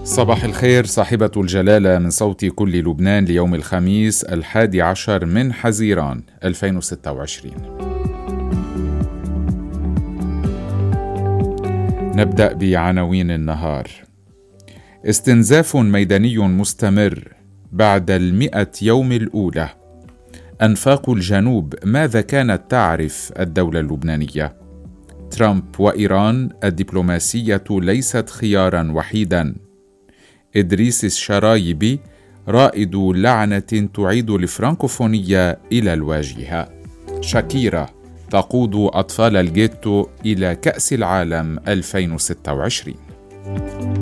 صباح الخير صاحبة الجلالة من صوت كل لبنان ليوم الخميس 11 من حزيران 2026. نبدأ بعناوين النهار. استنزاف ميداني مستمر بعد 100 يوم الأولى. أنفاق الجنوب، ماذا كانت تعرف الدولة اللبنانية؟ ترامب وإيران، الدبلوماسية ليست خيارا وحيدا. إدريس الشرايبي، رائد لعنة تعيد الفرنكوفونية إلى الواجهة. شاكيرا تقود أطفال الجيتو إلى كأس العالم 2026.